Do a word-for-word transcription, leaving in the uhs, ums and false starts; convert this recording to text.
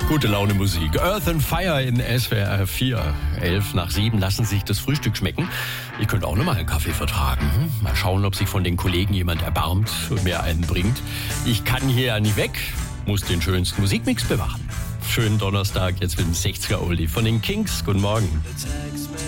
Gute Laune Musik. Earth and Fire in S W R vier. Elf nach sieben lassen sich das Frühstück schmecken. Ich könnte auch noch mal einen Kaffee vertragen. Mal schauen, ob sich von den Kollegen jemand erbarmt und mir einen bringt. Ich kann hier ja nicht weg, muss den schönsten Musikmix bewachen. Schönen Donnerstag, jetzt mit dem sechziger Oldie von den Kings. Guten Morgen.